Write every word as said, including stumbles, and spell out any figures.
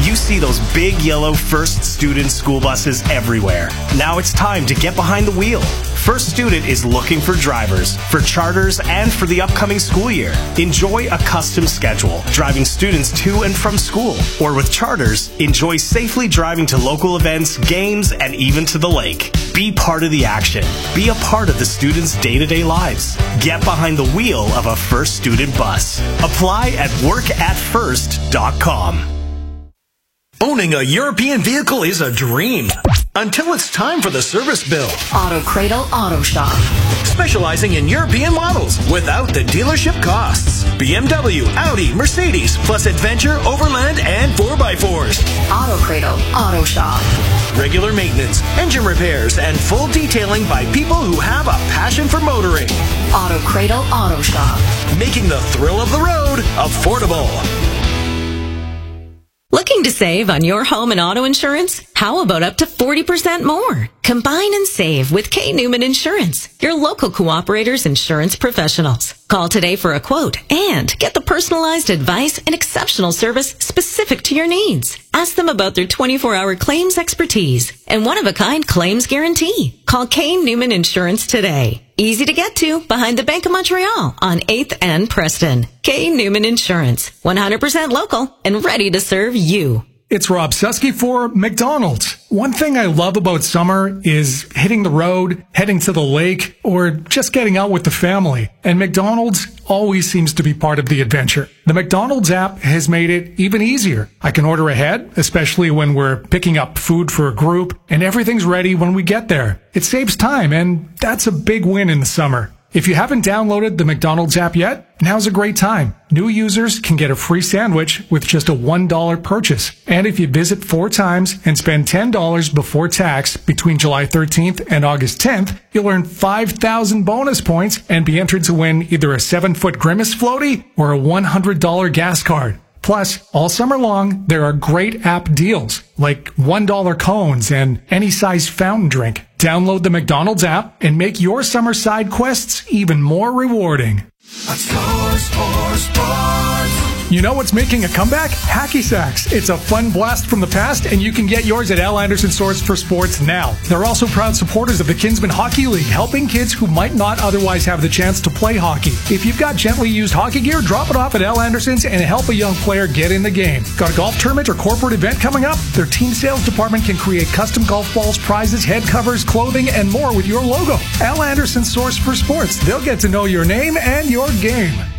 You see those big yellow First Student school buses everywhere. Now it's time to get behind the wheel. First Student is looking for drivers, for charters, and for the upcoming school year. Enjoy a custom schedule, driving students to and from school. Or with charters, enjoy safely driving to local events, games, and even to the lake. Be part of the action. Be a part of the students' day-to-day lives. Get behind the wheel of a First Student bus. Apply at work at first dot com. Owning a European vehicle is a dream until it's time for the service bill. Auto Cradle Auto Shop. Specializing in European models without the dealership costs. B M W, Audi, Mercedes, plus Adventure, Overland, and four by fours. Auto Cradle Auto Shop. Regular maintenance, engine repairs, and full detailing by people who have a passion for motoring. Auto Cradle Auto Shop. Making the thrill of the road affordable. Looking to save on your home and auto insurance? How about up to forty percent more? Combine and save with K. Newman Insurance, your local Cooperator's insurance professionals. Call today for a quote and get the personalized advice and exceptional service specific to your needs. Ask them about their twenty-four hour claims expertise and one-of-a-kind claims guarantee. Call K. Newman Insurance today. Easy to get to behind the Bank of Montreal on eighth and Preston. K. Newman Insurance, one hundred percent local and ready to serve you. It's Rob Susky for McDonald's. One thing I love about summer is hitting the road, heading to the lake, or just getting out with the family. And McDonald's always seems to be part of the adventure. The McDonald's app has made it even easier. I can order ahead, especially when we're picking up food for a group, and everything's ready when we get there. It saves time, and that's a big win in the summer. If you haven't downloaded the McDonald's app yet, now's a great time. New users can get a free sandwich with just a one dollar purchase. And if you visit four times and spend ten dollars before tax between July thirteenth and August tenth, you'll earn five thousand bonus points and be entered to win either a seven foot Grimace floaty or a one hundred dollar gas card. Plus, all summer long, there are great app deals, like one dollar cones and any size fountain drink. Download the McDonald's app and make your summer side quests even more rewarding. Score, score, sports. You know what's making a comeback? Hacky Sacks. It's a fun blast from the past, and you can get yours at Al Anderson Source for Sports now. They're also proud supporters of the Kinsman Hockey League, helping kids who might not otherwise have the chance to play hockey. If you've got gently used hockey gear, drop it off at Al Anderson's and help a young player get in the game. Got a golf tournament or corporate event coming up? Their team sales department can create custom golf balls, prizes, head covers, clothing, and more with your logo. Al Anderson Source for Sports. They'll get to know your name and your game.